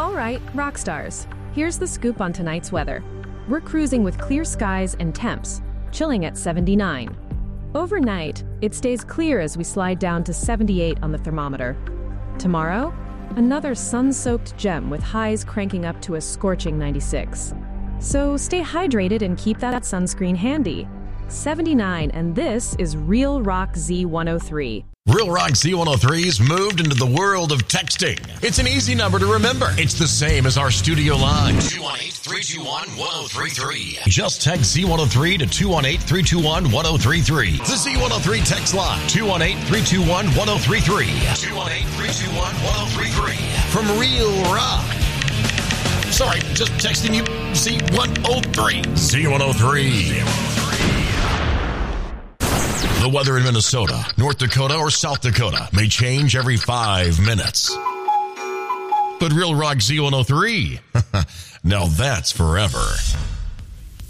All right, rock stars. Here's the scoop on tonight's weather. We're cruising with clear skies and temps, chilling at 79. Overnight, it stays clear as we slide down to 78 on the thermometer. Tomorrow, another sun-soaked gem with highs cranking up to a scorching 96. So stay hydrated and keep that sunscreen handy. 79, and this is Real Rock Z103. Real Rock Z103's moved into the world of texting. It's an easy number to remember. It's the same as our studio line. 218-321-1033. Just text Z103 to 218-321-1033. The Z103 text line. 218-321-1033. 218-321-1033. From Real Rock. Sorry, just texting you Z103. Z103. The weather in Minnesota, North Dakota, or South Dakota may change every 5 minutes. But Real Rock Z103, now that's forever.